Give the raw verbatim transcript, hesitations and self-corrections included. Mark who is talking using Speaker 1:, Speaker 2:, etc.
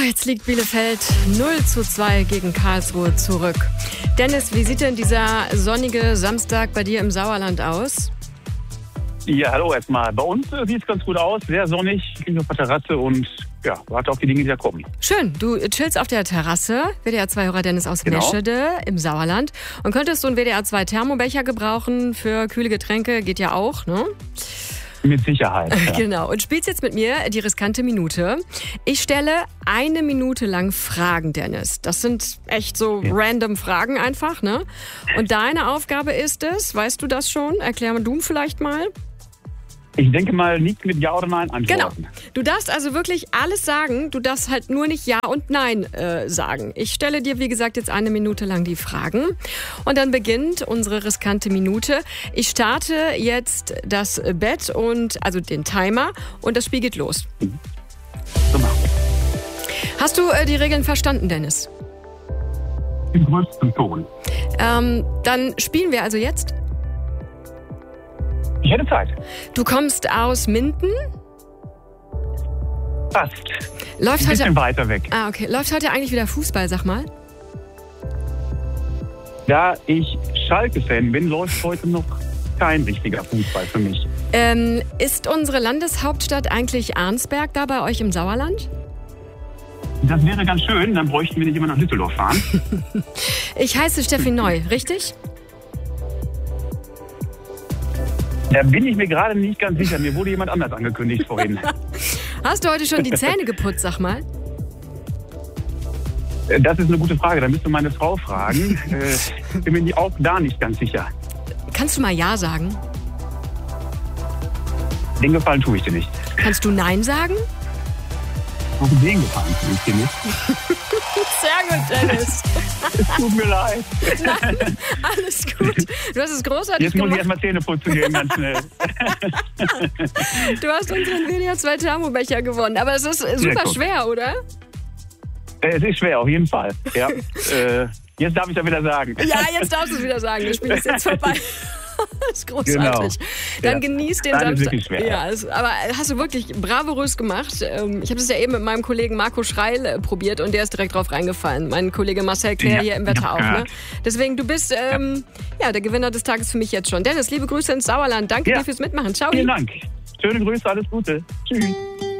Speaker 1: Jetzt liegt Bielefeld null zu zwei gegen Karlsruhe zurück. Dennis, wie sieht denn dieser sonnige Samstag bei dir im Sauerland aus?
Speaker 2: Ja, hallo erstmal. Bei uns äh, sieht es ganz gut aus, sehr sonnig, ich bin auf der Terrasse und ja, warte auf die Dinge, die da kommen.
Speaker 1: Schön, du chillst auf der Terrasse, W D R zwei Hörer Dennis aus
Speaker 2: Genau.
Speaker 1: Meschede im Sauerland. Und könntest du einen W D R zwei Thermobecher gebrauchen für kühle Getränke, geht ja auch, ne?
Speaker 2: Mit Sicherheit. Ja.
Speaker 1: Genau, und spielst jetzt mit mir die riskante Minute. Ich stelle eine Minute lang Fragen, Dennis. Das sind echt so
Speaker 2: Ja.
Speaker 1: random Fragen einfach, ne? Und deine Aufgabe ist es, weißt du das schon? Erklär mal du vielleicht mal.
Speaker 2: Ich denke mal, nicht mit Ja oder Nein
Speaker 1: Genau.
Speaker 2: antworten.
Speaker 1: Du darfst also wirklich alles sagen. Du darfst halt nur nicht Ja und Nein äh, sagen. Ich stelle dir, wie gesagt, jetzt eine Minute lang die Fragen. Und dann beginnt unsere riskante Minute. Ich starte jetzt das Bett und also den Timer und das Spiel geht los.
Speaker 2: So machen wir.
Speaker 1: Hast du äh, die Regeln verstanden, Dennis?
Speaker 2: Im größten Ton.
Speaker 1: Ähm, dann spielen wir also jetzt.
Speaker 2: Ich hätte Zeit.
Speaker 1: Du kommst aus Minden.
Speaker 2: Passt.
Speaker 1: Läuft
Speaker 2: Ein bisschen
Speaker 1: heute.
Speaker 2: weiter weg.
Speaker 1: Ah, okay. Läuft heute eigentlich wieder Fußball, sag mal?
Speaker 2: Da ich Schalke-Fan bin, läuft heute noch kein richtiger Fußball für mich.
Speaker 1: Ähm, ist unsere Landeshauptstadt eigentlich Arnsberg da bei euch im Sauerland?
Speaker 2: Das wäre ganz schön, dann bräuchten wir nicht immer nach Düsseldorf fahren.
Speaker 1: Ich heiße Steffi Neu, richtig?
Speaker 2: Da bin ich mir gerade nicht ganz sicher. Mir wurde jemand anders angekündigt vorhin.
Speaker 1: Hast du heute schon die Zähne geputzt, sag mal?
Speaker 2: Das ist eine gute Frage. Da müsste meine Frau fragen. Äh, bin mir auch da nicht ganz sicher.
Speaker 1: Kannst du mal Ja sagen?
Speaker 2: Den Gefallen tue ich dir nicht.
Speaker 1: Kannst du Nein sagen?
Speaker 2: Auch den Gefallen tue ich dir nicht.
Speaker 1: Sehr gut, Dennis.
Speaker 2: Es tut mir leid.
Speaker 1: Nein, alles gut. Du hast es großartig
Speaker 2: Jetzt muss ich
Speaker 1: gemacht.
Speaker 2: erstmal Zähne putzen gehen, ganz schnell.
Speaker 1: Du hast unseren W D R zwei Thermobecher gewonnen. Aber es ist super
Speaker 2: guck.
Speaker 1: schwer, oder?
Speaker 2: Äh, Es ist schwer, auf jeden Fall. Ja. Äh, jetzt darf ich da wieder sagen.
Speaker 1: Ja, jetzt darfst du es wieder sagen. Das Spiel ist jetzt vorbei. Das ist großartig.
Speaker 2: Genau.
Speaker 1: Dann
Speaker 2: Ja.
Speaker 1: genieß den
Speaker 2: Nein, ist
Speaker 1: Samstag.
Speaker 2: wirklich schwer.
Speaker 1: Ja, es, aber hast du wirklich bravourös gemacht. Ähm, Ich habe das ja eben mit meinem Kollegen Marco Schreil äh, probiert und der ist direkt drauf reingefallen. Mein Kollege Marcel Claire
Speaker 2: Ja,
Speaker 1: hier im Wetter
Speaker 2: ja,
Speaker 1: auch. Ne?
Speaker 2: gehört.
Speaker 1: Deswegen, du bist ähm, ja. der Gewinner des Tages für mich jetzt schon. Dennis, liebe Grüße ins Sauerland. Danke
Speaker 2: Ja.
Speaker 1: dir fürs Mitmachen. Ciao.
Speaker 2: Vielen Dank. Schöne Grüße, alles Gute. Tschüss.